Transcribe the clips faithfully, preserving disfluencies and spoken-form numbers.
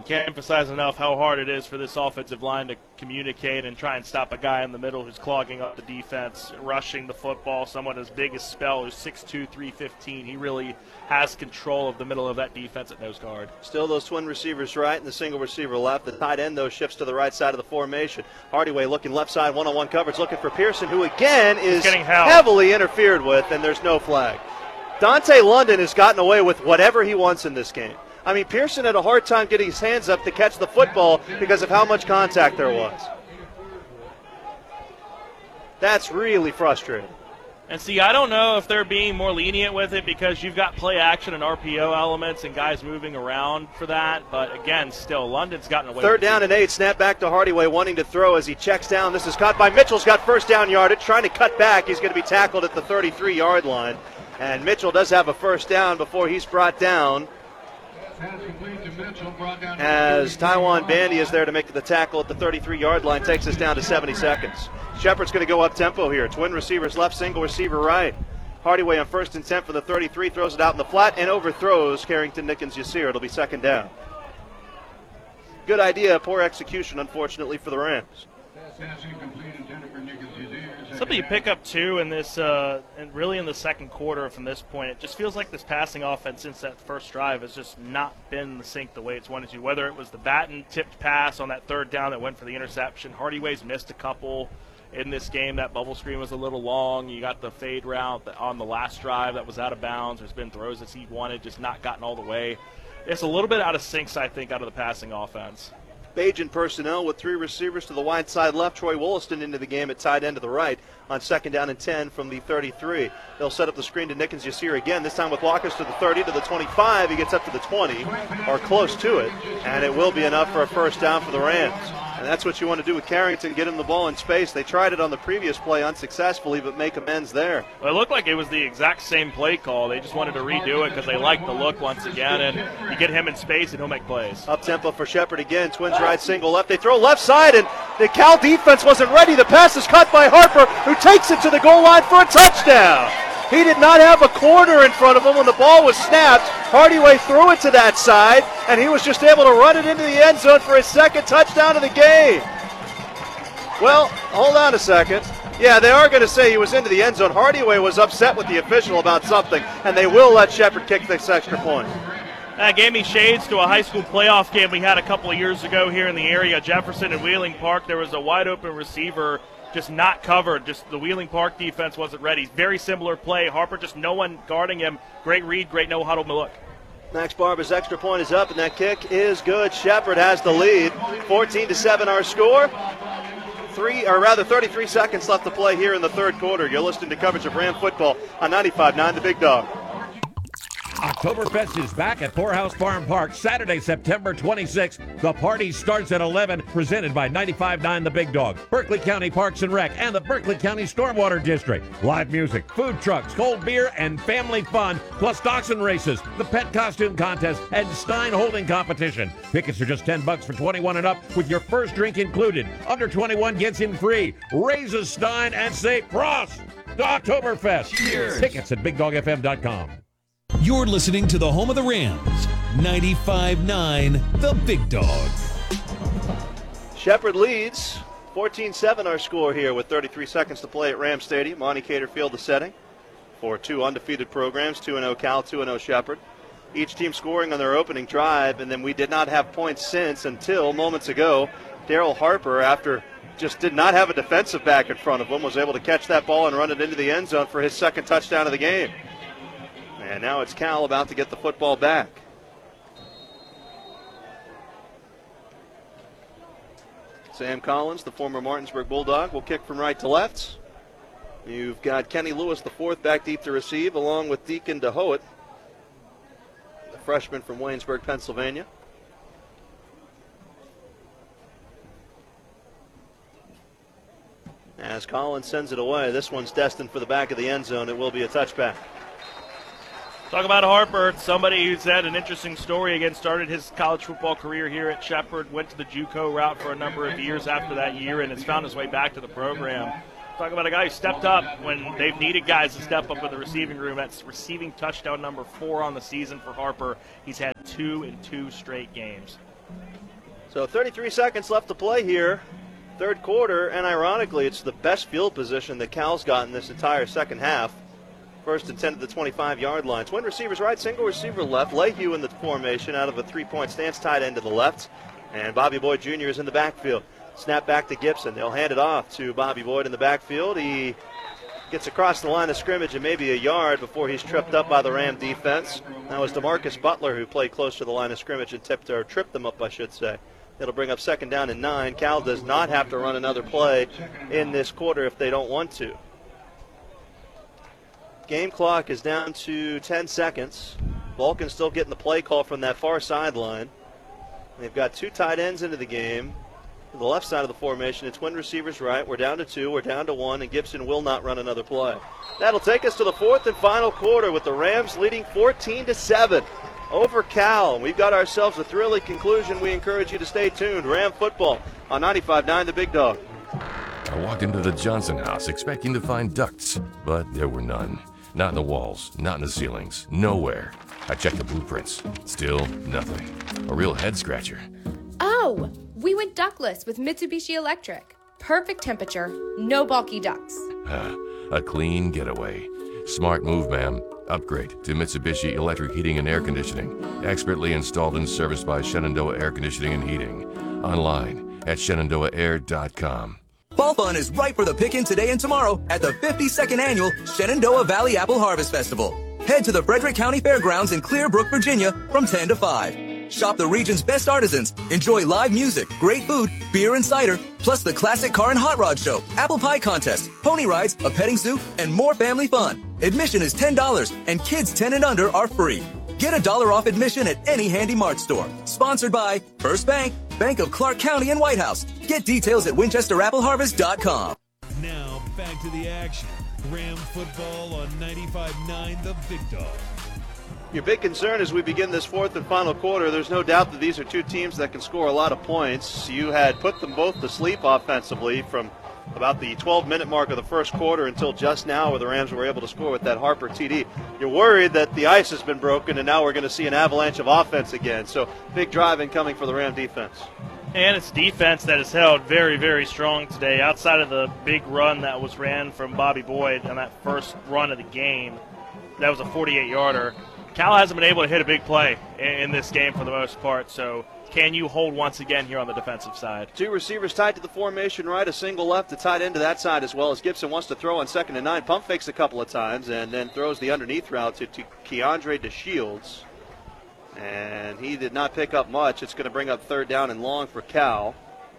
Can't emphasize enough how hard it is for this offensive line to communicate and try and stop a guy in the middle who's clogging up the defense, rushing the football. Someone as big as Spell, who's six two, three fifteen. He really has control of the middle of that defense at nose guard. Still those twin receivers right and the single receiver left. The tight end, though, shifts to the right side of the formation. Hardyway looking left side, one-on-one coverage, looking for Pearson, who again is heavily interfered with, and there's no flag. Dante London has gotten away with whatever he wants in this game. I mean, Pearson had a hard time getting his hands up to catch the football because of how much contact there was. That's really frustrating. And see, I don't know if they're being more lenient with it because you've got play action and R P O elements and guys moving around for that. But again, still, London's gotten away. Third down and eight, snap back to Hardyway, wanting to throw as he checks down. This is caught by Mitchell's got first down yardage, trying to cut back. He's going to be tackled at the thirty-three-yard line. And Mitchell does have a first down before he's brought down, as Taiwan Bandy is there to make the tackle at the thirty-three-yard line, takes us down to seventy seconds. Shepard's going to go up tempo here. Twin receivers left, single receiver right. Hardyway on first and ten for the thirty-three, throws it out in the flat and overthrows Carrington Nickens Yasir. It'll be second down. Good idea, poor execution, unfortunately, for the Rams. Something you pick up, too, in this, uh, and really in the second quarter from this point, it just feels like this passing offense since that first drive has just not been the sync the way it's wanted to. Whether it was the Batten tipped pass on that third down that went for the interception, Hardyway's missed a couple in this game. That bubble screen was a little long. You got the fade route on the last drive that was out of bounds. There's been throws that he wanted, just not gotten all the way. It's a little bit out of sync, I think, out of the passing offense. Bajan personnel with three receivers to the wide side left. Troy Wollaston into the game at tight end to the right on second down and ten from the thirty-three. They'll set up the screen to Nickens Yasir again, this time with Walkers to the thirty, to the twenty-five. He gets up to the twenty, or close to it, and it will be enough for a first down for the Rams. And that's what you want to do with Carrington, get him the ball in space. They tried it on the previous play unsuccessfully, but make amends there. Well, it looked like it was the exact same play call. They just wanted to redo it because they liked the look once again, and you get him in space and he'll make plays. Up tempo for Shepard again. Twins right, single left. They throw left side, and the Cal defense wasn't ready. The pass is caught by Harper, who takes it to the goal line for a touchdown. He did not have a corner in front of him when the ball was snapped. Hardyway threw it to that side, and he was just able to run it into the end zone for his second touchdown of the game. Well, hold on a second. Yeah, they are going to say he was into the end zone. Hardyway was upset with the official about something, and they will let Shepard kick this extra point. That gave me shades to a high school playoff game we had a couple of years ago here in the area. Jefferson and Wheeling Park, there was a wide-open receiver just not covered. Just the Wheeling Park defense wasn't ready. Very similar play. Harper, just no one guarding him. Great read, great no-huddle look. Max Barber's extra point is up, and that kick is good. Shepard has the lead. fourteen to seven our score. Three, or rather thirty-three seconds left to play here in the third quarter. You're listening to coverage of Ram football on ninety-five point nine The Big Dog. Oktoberfest is back at Poorhouse Farm Park Saturday, September twenty-sixth. The party starts at eleven, presented by ninety-five point nine The Big Dog, Berkeley County Parks and Rec, and the Berkeley County Stormwater District. Live music, food trucks, cold beer, and family fun, plus dachshund races, the pet costume contest, and Stein holding competition. Tickets are just ten bucks for twenty-one and up, with your first drink included. Under twenty-one gets in free. Raise a Stein and say Prost to Oktoberfest. Cheers. Tickets at big dog f m dot com. You're listening to the home of the Rams, ninety-five point nine The Big Dog. Shepard leads fourteen seven our score here with thirty-three seconds to play at Ram Stadium. Monty Cater Field the setting for two undefeated programs, two and oh Cal, two and oh Shepard. Each team scoring on their opening drive, and then we did not have points since until moments ago. Daryl Harper, after just did not have a defensive back in front of him, was able to catch that ball and run it into the end zone for his second touchdown of the game. And now it's Cal about to get the football back. Sam Collins, the former Martinsburg Bulldog, will kick from right to left. You've got Kenny Lewis, the fourth, back deep to receive, along with Deacon DeHoet, the freshman from Waynesburg, Pennsylvania. As Collins sends it away, this one's destined for the back of the end zone. It will be a touchback. Talk about Harper, somebody who's had an interesting story. Again, started his college football career here at Shepard, went to the JUCO route for a number of years after that year, and has found his way back to the program. Talk about a guy who stepped up when they've needed guys to step up in the receiving room. That's receiving touchdown number four on the season for Harper. He's had two in two straight games. So thirty-three seconds left to play here, third quarter, and ironically, it's the best field position that Cal's got in this entire second half. First and ten to the twenty-five-yard line. Twin receivers right, single receiver left. Lehue in the formation out of a three-point stance, tight end to the left. And Bobby Boyd Junior is in the backfield. Snap back to Gibson. They'll hand it off to Bobby Boyd in the backfield. He gets across the line of scrimmage and maybe a yard before he's tripped up by the Ram defense. That was DeMarcus Butler who played close to the line of scrimmage and tipped or tripped them up, I should say. It'll bring up second down and nine. Cal does not have to run another play in this quarter if they don't want to. Game clock is down to ten seconds. Vulcan still getting the play call from that far sideline. They've got two tight ends into the game. To the left side of the formation, it's twin receivers right. We're down to two, we're down to one, and Gibson will not run another play. That'll take us to the fourth and final quarter with the Rams leading fourteen to seven over Cal. We've got ourselves a thrilling conclusion. We encourage you to stay tuned. Ram football on ninety-five point nine The Big Dog. I walked into the Johnson house expecting to find ducts, but there were none. Not in the walls, not in the ceilings, nowhere. I checked the blueprints. Still nothing. A real head scratcher. Oh, we went ductless with Mitsubishi Electric. Perfect temperature, no bulky ducts. A clean getaway. Smart move, ma'am. Upgrade to Mitsubishi Electric Heating and Air Conditioning. Expertly installed and serviced by Shenandoah Air Conditioning and Heating. Online at shenandoah air dot com. Fall fun is right for the picking today and tomorrow at the fifty-second Annual Shenandoah Valley Apple Harvest Festival. Head to the Frederick County Fairgrounds in Clearbrook, Virginia from ten to five. Shop the region's best artisans, enjoy live music, great food, beer and cider, plus the classic car and hot rod show, apple pie contest, pony rides, a petting zoo, and more family fun. Admission is ten dollars and kids ten and under are free. Get a dollar off admission at any Handy Mart store. Sponsored by First Bank, Bank of Clark County and White House. Get details at winchester apple harvest dot com. Now back to the action. Ram football on ninety-five point nine The Big Dog. Your big concern as we begin this fourth and final quarter, there's no doubt that these are two teams that can score a lot of points. You had put them both to sleep offensively from about the twelve-minute mark of the first quarter until just now where the Rams were able to score with that Harper T D. You're worried that the ice has been broken and now we're going to see an avalanche of offense again. So big drive incoming for the Ram defense. And it's defense that is held very, very strong today. Outside of the big run that was ran from Bobby Boyd on that first run of the game, that was a forty-eight-yarder. Cal hasn't been able to hit a big play in this game for the most part, so can you hold once again here on the defensive side? Two receivers tied to the formation right, a single left, a tight end to that side as well as Gibson wants to throw on second and nine. Pump fakes a couple of times and then throws the underneath route to, to Keandre DeShields. And he did not pick up much. It's going to bring up third down and long for Cal.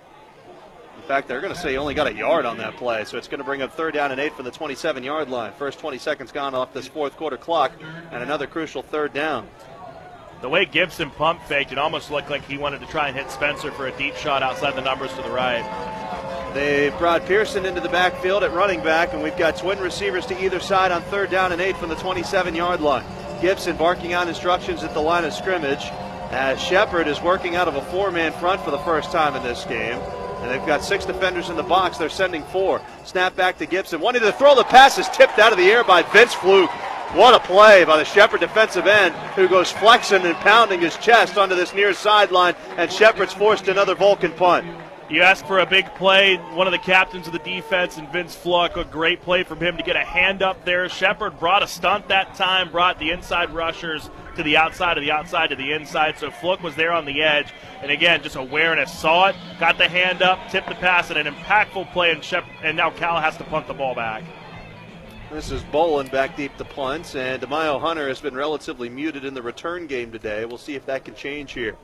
In fact, they're going to say he only got a yard on that play, so it's going to bring up third down and eight from the twenty-seven-yard line. First twenty seconds gone off this fourth quarter clock, and another crucial third down. The way Gibson pump faked, it almost looked like he wanted to try and hit Spencer for a deep shot outside the numbers to the right. They brought Pearson into the backfield at running back, and we've got twin receivers to either side on third down and eight from the twenty-seven-yard line. Gibson barking out instructions at the line of scrimmage as Shepard is working out of a four-man front for the first time in this game. And they've got six defenders in the box. They're sending four. Snap back to Gibson. Wanting to throw the pass is tipped out of the air by Vince Fluke. What a play by the Shepard defensive end who goes flexing and pounding his chest onto this near sideline, and Shepard's forced another Vulcan punt. You ask for a big play, one of the captains of the defense, and Vince Fluke, a great play from him to get a hand up there. Shepard brought a stunt that time, brought the inside rushers to the outside, of the outside to the inside, so Fluke was there on the edge. And again, just awareness, saw it, got the hand up, tipped the pass, and an impactful play, and, Shep- and now Cal has to punt the ball back. This is Bolin back deep to punt, and DeMaio Hunter has been relatively muted in the return game today. We'll see if that can change here.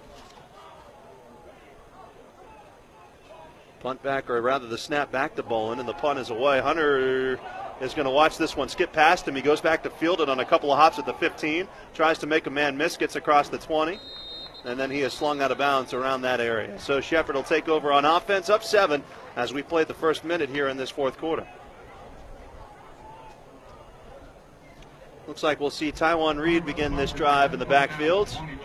Punt back, or rather the snap back to Bolin, and the punt is away. Hunter is going to watch this one skip past him. He goes back to field it on a couple of hops at the fifteen, tries to make a man miss, gets across the twenty, and then he is slung out of bounds around that area. So Shepard will take over on offense, up seven, as we played the first minute here in this fourth quarter. Looks like we'll see Taiwan Reed begin this drive in the backfield.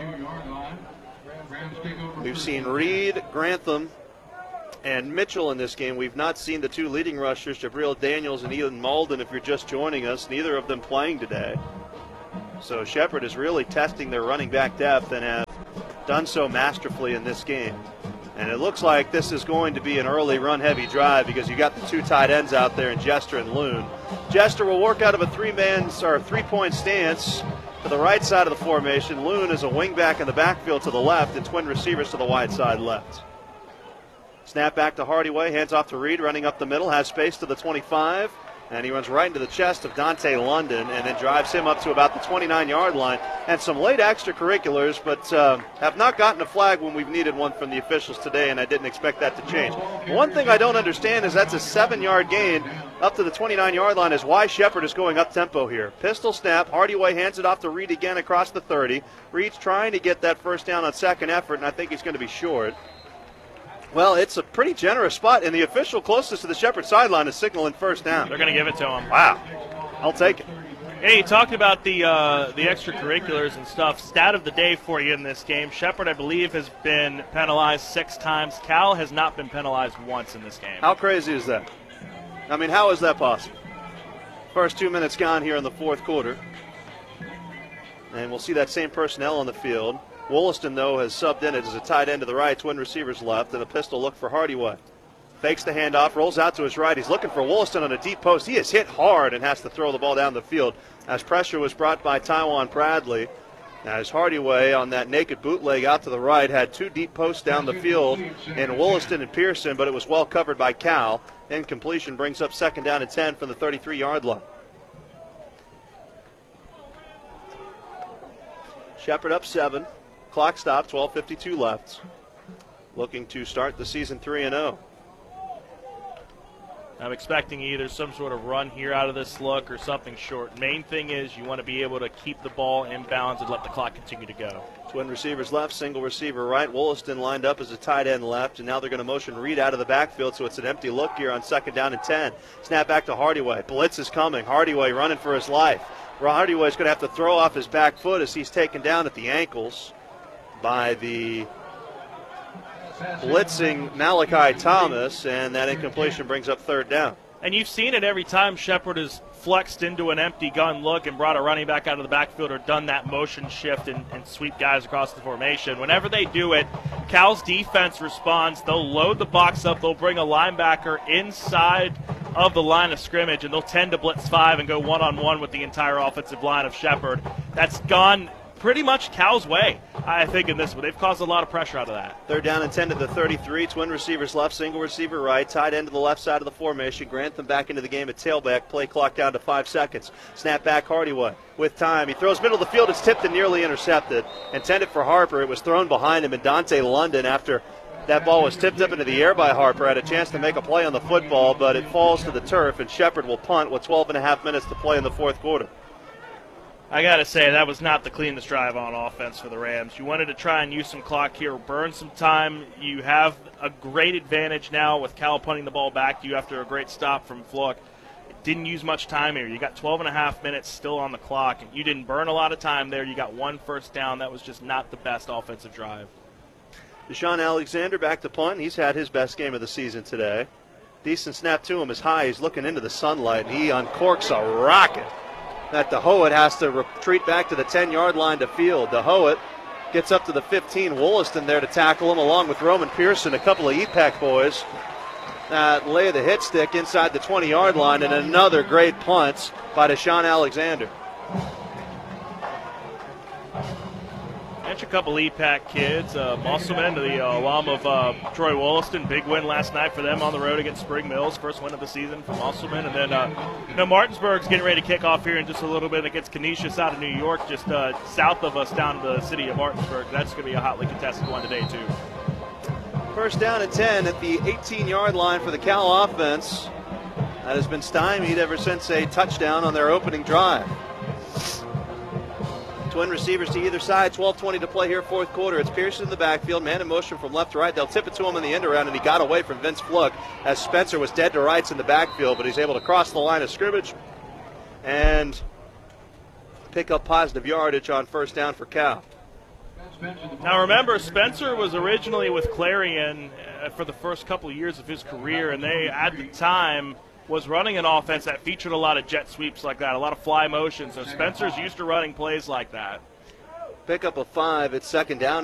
We've seen Reed, Grantham, and Mitchell in this game. We've not seen the two leading rushers, Jabril Daniels and Ian Malden, if you're just joining us. Neither of them playing today. So Shepard is really testing their running back depth and have done so masterfully in this game. And it looks like this is going to be an early run-heavy drive because you got the two tight ends out there in Jester and Loon. Jester will work out of a three-man or three-point stance to the right side of the formation. Loon is a wingback in the backfield to the left, and twin receivers to the wide side left. Snap back to Hardyway, hands off to Reed, running up the middle, has space to the twenty-five. And he runs right into the chest of Dante London and then drives him up to about the twenty-nine-yard line. And some late extracurriculars, but uh, have not gotten a flag when we've needed one from the officials today, and I didn't expect that to change. One thing I don't understand is that's a seven-yard gain up to the twenty-nine-yard line is why Shepherd is going up-tempo here. Pistol snap, Hardyway hands it off to Reed again across the thirty. Reed's trying to get that first down on second effort, and I think he's going to be short. Well, it's a pretty generous spot, and the official closest to the Shepherd sideline is signaling first down. They're going to give it to him. Wow. I'll take it. Hey, you talked about the uh, the extracurriculars and stuff. Stat of the day for you in this game. Shepherd, I believe, has been penalized six times. Cal has not been penalized once in this game. How crazy is that? I mean, how is that possible? First two minutes gone here in the fourth quarter. And we'll see that same personnel on the field. Wollaston, though, has subbed in it as a tight end to the right, twin receivers left, and a pistol look for Hardyway. Fakes the handoff, rolls out to his right. He's looking for Wollaston on a deep post. He is hit hard and has to throw the ball down the field as pressure was brought by Tywan Bradley. As Hardyway on that naked bootleg out to the right had two deep posts down the field in Wollaston and Pearson, but it was well covered by Cal. Incompletion brings up second down and ten from the thirty-three-yard line. Shepherd up seven. Clock stop, twelve fifty-two left. Looking to start the season three and oh. I'm expecting either some sort of run here out of this look or something short. Main thing is you want to be able to keep the ball in bounds and let the clock continue to go. Twin receivers left, single receiver right. Wollaston lined up as a tight end left, and now they're going to motion Reed out of the backfield, so it's an empty look here on second down and ten. Snap back to Hardyway. Blitz is coming. Hardyway running for his life. Hardyway is going to have to throw off his back foot as he's taken down at the ankles by the blitzing Malachi Thomas, and that incompletion brings up third down. And you've seen it every time Shepherd has flexed into an empty gun look and brought a running back out of the backfield or done that motion shift and, and sweep guys across the formation. Whenever they do it, Cal's defense responds. They'll load the box up. They'll bring a linebacker inside of the line of scrimmage, and they'll tend to blitz five and go one-on-one with the entire offensive line of Shepherd. That's gone pretty much Cal's way, I think, in this one. They've caused a lot of pressure out of that. Third down and ten to the thirty-three. Twin receivers left, single receiver right. Tight end to the left side of the formation. Grantham back into the game at tailback. Play clock down to five seconds. Snap back Hardyway with time. He throws middle of the field. It's tipped and nearly intercepted. Intended for Harper. It was thrown behind him, and Dante London, after that ball was tipped up into the air by Harper, had a chance to make a play on the football, but it falls to the turf, and Shepherd will punt with twelve and a half minutes to play in the fourth quarter. I got to say, that was not the cleanest drive on offense for the Rams. You wanted to try and use some clock here, burn some time. You have a great advantage now with Cal punting the ball back to you after a great stop from Fluck. Didn't use much time here. You got twelve and a half minutes still on the clock. You didn't burn a lot of time there. You got one first down. That was just not the best offensive drive. Deshaun Alexander back to punt. He's had his best game of the season today. Decent snap to him is high. He's looking into the sunlight, and he uncorks a rocket that DeHoet has to retreat back to the ten-yard line to field. DeHoet gets up to the fifteen. Wollaston there to tackle him, along with Roman Pearson, a couple of E PAC boys that lay the hit stick inside the twenty-yard line, and another great punt by Deshaun Alexander. Bench a couple E PAC kids. Uh, Musselman, the uh, alum of uh, Troy Wollaston. Big win last night for them on the road against Spring Mills. First win of the season for Musselman. And then, uh, you know, Martinsburg's getting ready to kick off here in just a little bit against Canisius out of New York, just uh, south of us down to the city of Martinsburg. That's going to be a hotly contested one today, too. First down and ten at the eighteen-yard line for the Cal offense. That has been stymied ever since a touchdown on their opening drive. Twin receivers to either side, twelve twenty to play here, fourth quarter. It's Pearson in the backfield, man in motion from left to right. They'll tip it to him in the end around, and he got away from Vince Fluck as Spencer was dead to rights in the backfield, but he's able to cross the line of scrimmage and pick up positive yardage on first down for Cal. Now remember, Spencer was originally with Clarion uh, for the first couple of years of his career, and they, at the time, was running an offense that featured a lot of jet sweeps like that, a lot of fly motion. So Spencer's used to running plays like that. Pick up a five. It's second down